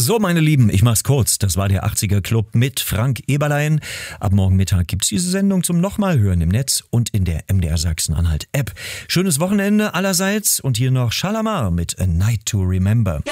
So, meine Lieben, ich mach's kurz. Das war der 80er Club mit Frank Eberlein. Ab morgen Mittag gibt's diese Sendung zum nochmal hören im Netz und in der MDR Sachsen-Anhalt App. Schönes Wochenende allerseits und hier noch Shalamar mit A Night to Remember.